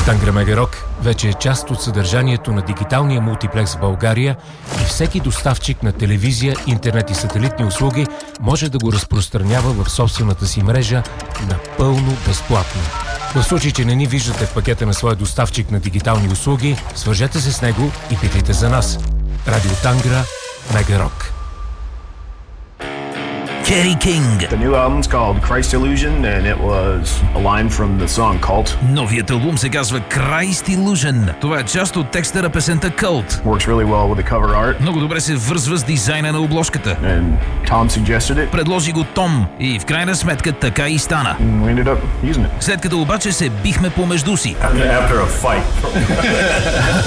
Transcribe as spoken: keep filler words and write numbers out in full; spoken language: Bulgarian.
Тангра Мега Рок вече е част от съдържанието на дигиталния мултиплекс в България и всеки доставчик на телевизия, интернет и сателитни услуги може да го разпространява в собствената си мрежа напълно безплатно. В случай, че не ни виждате в пакета на своя доставчик на дигитални услуги, свържете се с него и питайте за нас. Радио Тангра Мега Рок. Kerry King. The new album's called Christ Illusion and it was a line from the song Cult. Новият албум се казва Christ Illusion. Това е част от текста на песента Cult. Works really well with the cover art. Много добре се връзва с дизайна на обложката. And Tom suggested it. Предложи го Том и в крайна сметка така и стана. And we ended up using it. След като обаче се бихме помежду си. After a fight.